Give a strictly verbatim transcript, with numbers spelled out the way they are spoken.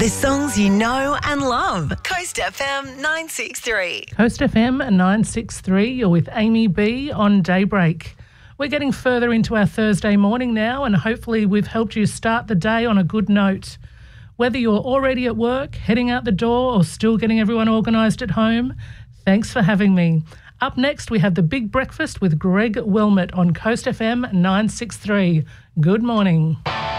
The songs you know and love. Coast F M nine six three. Coast F M nine six three, you're with Amy B on Daybreak. We're getting further into our Thursday morning now, and hopefully we've helped you start the day on a good note. Whether you're already at work, heading out the door, or still getting everyone organised at home, thanks for having me. Up next, we have the Big Breakfast with Greg Wilmot on Coast F M nine six three. Good morning.